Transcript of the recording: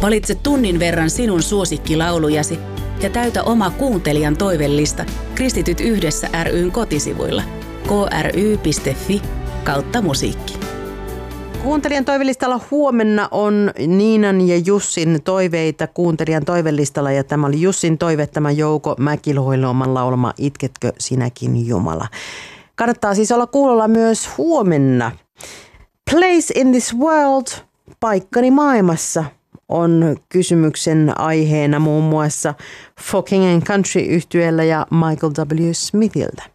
Valitse tunnin verran sinun suosikkilaulujasi ja täytä oma kuuntelijan toivellista Kristityt yhdessä ry:n kotisivuilla kry.fi/musiikki. Kuuntelijan toivellistalla huomenna on Niinan ja Jussin toiveita kuuntelijan toivellistalla, ja tämä oli Jussin toive, tämä Jouko Mäkilohiloman laulama Itketkö sinäkin Jumala. Kannattaa siis olla kuulolla myös huomenna. Place in this world, paikkani maailmassa, on kysymyksen aiheena muun muassa For King and Country -yhtyeellä ja Michael W. Smithiltä.